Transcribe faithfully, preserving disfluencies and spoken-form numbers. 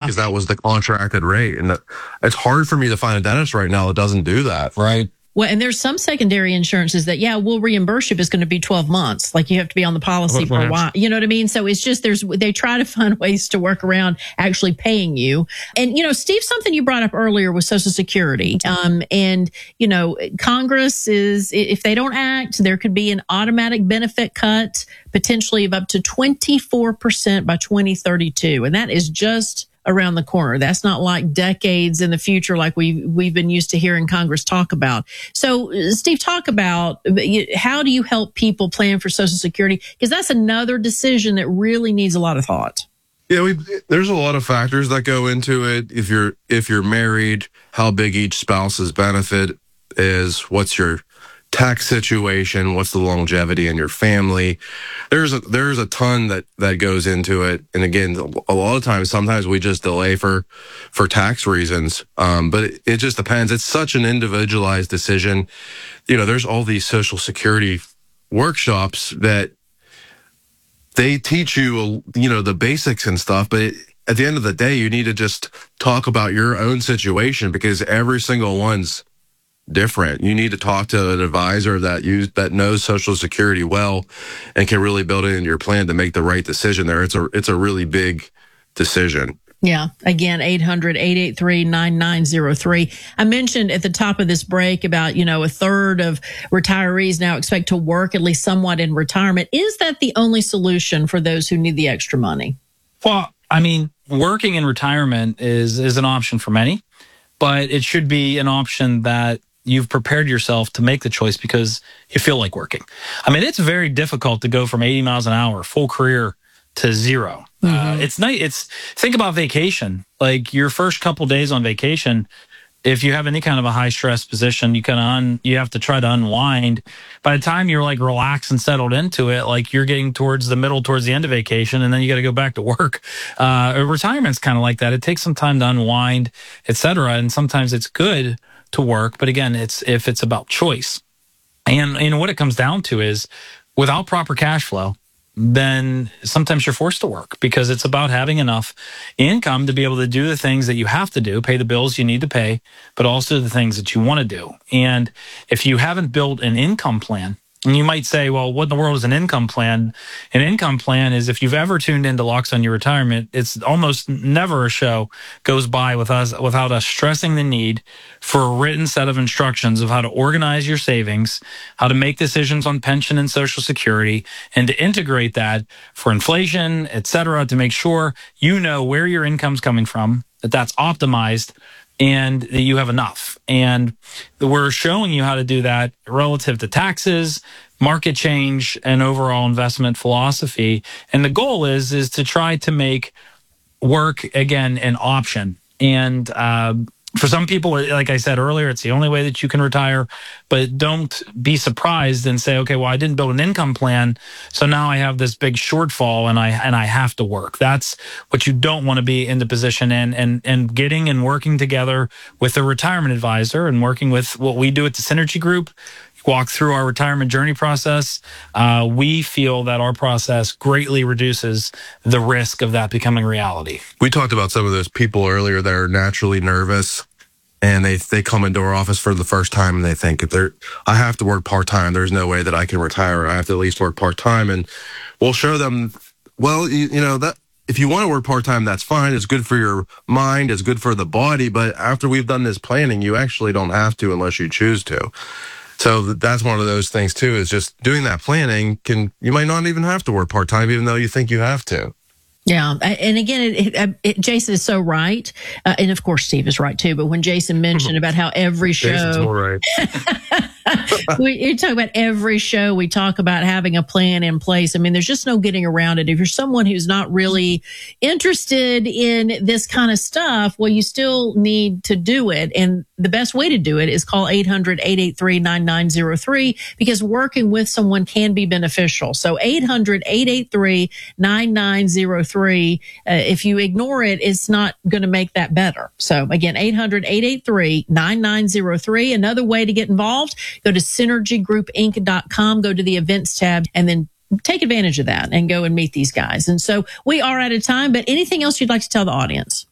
because that was the contracted rate. And that, it's hard for me to find a dentist right now that doesn't do that. Right. Well, and there's some secondary insurances that, yeah, we'll reimburse you, but it's going to be twelve months. Like you have to be on the policy for a while. You know what I mean? So it's just, there's, they try to find ways to work around actually paying you. And, you know, Steve, something you brought up earlier was Social Security. Um, and, you know, Congress is, if they don't act, there could be an automatic benefit cut, potentially of up to twenty-four percent by twenty thirty-two. And that is just around the corner. That's not like decades in the future like we we've been used to hearing Congress talk about. So, Steve, talk about how do you help people plan for Social Security? Because that's another decision that really needs a lot of thought. Yeah, we, there's a lot of factors that go into it. If you're if you're married, how big each spouse's benefit is, what's your tax situation, what's the longevity in your family. There's a there's a ton that that goes into it. And again, a lot of times, sometimes we just delay for for tax reasons. Um, but it, it just depends. It's such an individualized decision. You know, there's all these Social Security workshops that they teach you, you know, the basics and stuff, but it, at the end of the day, you need to just talk about your own situation because every single one's different. You need to talk to an advisor that you that knows Social Security well and can really build it into your plan to make the right decision there. It's a it's a really big decision. Yeah. Again, eight hundred, eight eight three, nine nine zero three. I mentioned at the top of this break about, you know, a third of retirees now expect to work at least somewhat in retirement. Is that the only solution for those who need the extra money? Well, I mean, working in retirement is is an option for many, but it should be an option that you've prepared yourself to make the choice because you feel like working. I mean, it's very difficult to go from eighty miles an hour, full career, to zero. Mm-hmm. Uh, it's nice. It's think about vacation. Like your first couple days on vacation, if you have any kind of a high stress position, you kind of un, you have to try to unwind. By the time you're like relaxed and settled into it, like you're getting towards the middle, towards the end of vacation, and then you got to go back to work. Uh, retirement's kind of like that. It takes some time to unwind, et cetera. And sometimes it's good to work, but again, it's if it's about choice. And and what it comes down to is without proper cash flow, then sometimes you're forced to work because it's about having enough income to be able to do the things that you have to do, pay the bills you need to pay, but also the things that you want to do. And if you haven't built an income plan, and you might say, well, what in the world is an income plan? An income plan is if you've ever tuned into Locks on Your Retirement, it's almost never a show goes by with us without us stressing the need for a written set of instructions of how to organize your savings, how to make decisions on pension and Social Security, and to integrate that for inflation, et cetera, to make sure you know where your income's coming from, that that's optimized, and that you have enough. And we're showing you how to do that relative to taxes, market change, and overall investment philosophy. And the goal is, is to try to make work, again, an option. And uh, for some people, like I said earlier, it's the only way that you can retire. But don't be surprised and say, okay, well, I didn't build an income plan, so now I have this big shortfall and I and I have to work. That's what you don't want to be in the position in. And, and getting and working together with a retirement advisor and working with what we do at the Synergy Group, walk through our retirement journey process, uh, we feel that our process greatly reduces the risk of that becoming reality. We talked about some of those people earlier that are naturally nervous and they they come into our office for the first time and they think, if they're, I have to work part-time. There's no way that I can retire. I have to at least work part-time. And we'll show them, well, you, you know, that if you want to work part-time, that's fine. It's good for your mind. It's good for the body. But after we've done this planning, you actually don't have to unless you choose to. So that's one of those things too, is just doing that planning can, you might not even have to work part-time, even though you think you have to. Yeah. And again, it, it, it, Jason is so right. Uh, and of course, Steve is right too. But when Jason mentioned about how every show, Jason's more right. we you talk about every show, we talk about having a plan in place. I mean, there's just no getting around it. If you're someone who's not really interested in this kind of stuff, well, you still need to do it. And the best way to do it is call eight hundred, eight eight three, nine nine zero three because working with someone can be beneficial. So eight hundred, eight eight three, nine nine zero three. Uh, if you ignore it, it's not going to make that better. So again, eight hundred, eight eight three, nine nine zero three. Another way to get involved, go to synergy group inc dot com, go to the events tab, and then take advantage of that and go and meet these guys. And so we are out of time, but anything else you'd like to tell the audience?